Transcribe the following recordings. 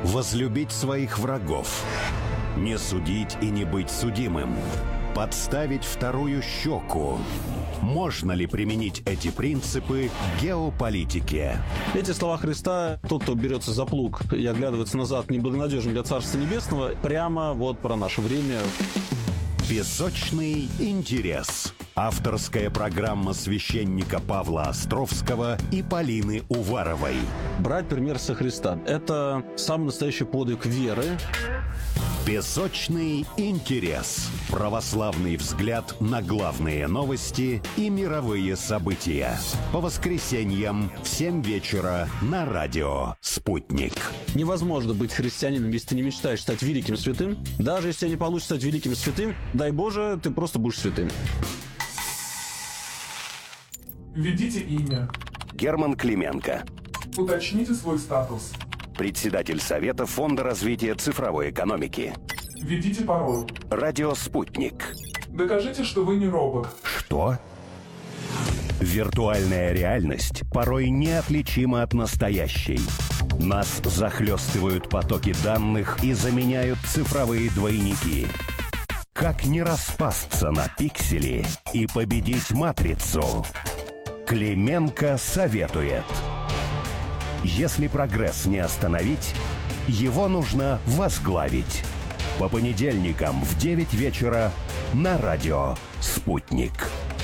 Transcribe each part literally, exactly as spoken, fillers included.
Возлюбить своих врагов. Не судить и не быть судимым. Подставить вторую щеку. Можно ли применить эти принципы к геополитике? Эти слова Христа, тот, кто берется за плуг и оглядывается назад, неблагонадежен для Царства Небесного, прямо вот про наше время. Песочный интерес. Авторская программа священника Павла Островского и Полины Уваровой. Брать пример со Христа – это самый настоящий подвиг веры. Песочный интерес. Православный взгляд на главные новости и мировые события. По воскресеньям в семь вечера на радио «Спутник». Невозможно быть христианином, если ты не мечтаешь стать великим святым. Даже если не получится стать великим святым, дай Боже, ты просто будешь святым. Введите имя. Герман Клименко. Уточните свой статус. Председатель Совета Фонда развития цифровой экономики. Введите пароль. Радио «Спутник». Докажите, что вы не робот. Что? Виртуальная реальность порой неотличима от настоящей. Нас захлестывают потоки данных и заменяют цифровые двойники. Как не распасться на пиксели и победить матрицу? Клименко советует. Если прогресс не остановить, его нужно возглавить. По понедельникам в девять вечера на радио «Спутник».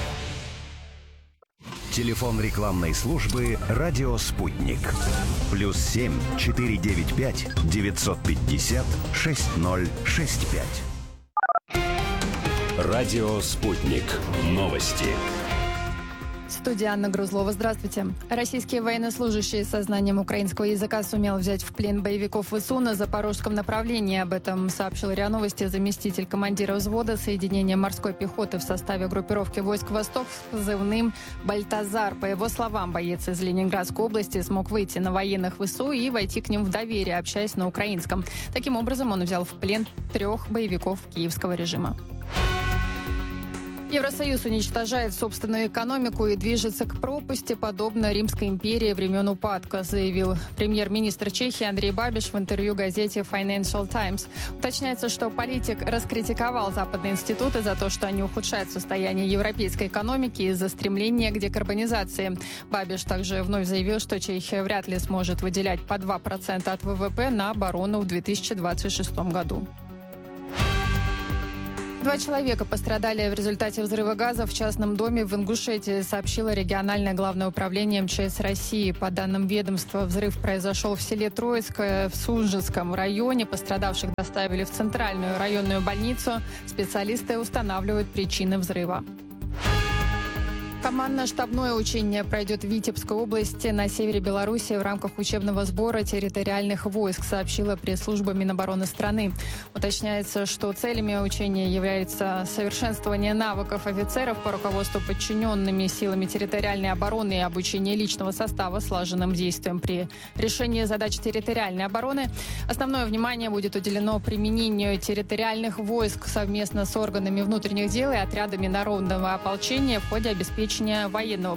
Телефон рекламной службы «Радио Спутник». Плюс семь четыре девять пять девятьсот пятьдесят шесть ноль шесть пять. Радио «Спутник». Новости. Студия Анна Грузлова. Здравствуйте. Российские военнослужащие со знанием украинского языка сумел взять в плен боевиков ВСУ на запорожском направлении. Об этом сообщил РИА Новости заместитель командира взвода соединения морской пехоты в составе группировки войск «Восток» с позывным «Бальтазар». По его словам, боец из Ленинградской области смог выйти на военных ВСУ и войти к ним в доверие, общаясь на украинском. Таким образом, он взял в плен трех боевиков киевского режима. Евросоюз уничтожает собственную экономику и движется к пропасти, подобно Римской империи времен упадка, заявил премьер-министр Чехии Андрей Бабиш в интервью газете Financial Times. Уточняется, что политик раскритиковал западные институты за то, что они ухудшают состояние европейской экономики из-за стремления к декарбонизации. Бабиш также вновь заявил, что Чехия вряд ли сможет выделять по два процента от ВВП на оборону в две тысячи двадцать шестом году. Два человека пострадали в результате взрыва газа в частном доме в Ингушетии, сообщило региональное главное управление МЧС России. По данным ведомства, взрыв произошел в селе Троицкое в Сунжинском районе. Пострадавших доставили в центральную районную больницу. Специалисты устанавливают причины взрыва. Командно-штабное учение пройдет в Витебской области на севере Беларуси в рамках учебного сбора территориальных войск, сообщила пресс-служба Минобороны страны. Уточняется, что целями учения являются совершенствование навыков офицеров по руководству подчиненными силами территориальной обороны и обучение личного состава слаженным действиям при решении задач территориальной обороны. Основное внимание будет уделено применению территориальных войск совместно с органами внутренних дел и отрядами народного ополчения в ходе обеспечения военного